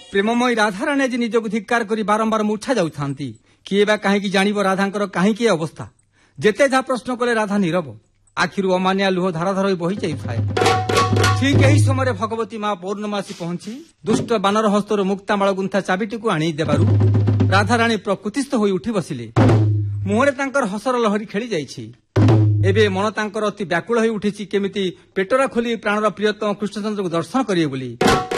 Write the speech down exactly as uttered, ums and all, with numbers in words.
ପ୍ରେମମୟୀ ରାଧାରାଣୀ ଆଜି ନିଜକୁ ଧିକ୍କାର କରି ବାରମ୍ବାର ମୂର୍ଚ୍ଛା ଯାଉଥାନ୍ତି। କିଏ ବା କାହିଁକି ଜାଣିବ ରାଧାଙ୍କର କାହିଁକି ଏ ଅବସ୍ଥା? ଯେତେ ଯାହା ପ୍ରଶ୍ନ କଲେ ରାଧା ନୀରବ, ଆଖିରୁ ଅମାନିଆ ଲୁହ ଧାରଧାର ହୋଇ ବହି ଯାଇଥାଏ। ଠିକ୍ ଏହି ସମୟରେ ଭଗବତୀ ମା ପୌର୍ଣ୍ଣମାସୀ ପହଞ୍ଚି ଦୁଷ୍ଟ ବାନର ହସ୍ତରୁ ମୁକ୍ତାମାଳ ଗୁନ୍ଥା ଚାବିଟିକୁ ଆଣି ଦେବାରୁ ରାଧାରାଣୀ ପ୍ରକୃତିସ୍ଥ ହୋଇ ଉଠି ବସିଲେ। ମୁହଁରେ ତାଙ୍କର ହସର ଲହରୀ ଖେଳି ଯାଇଛି। ଏବେ ମନ ତାଙ୍କର ଅତି ବ୍ୟାକୁଳ ହୋଇ ଉଠିଛି କେମିତି ପେଟରା ଖୋଲି ପ୍ରାଣର ପ୍ରିୟତମ କୃଷ୍ଣଚନ୍ଦ୍ରକୁ ଦର୍ଶନ କରିବେ ବୋଲି।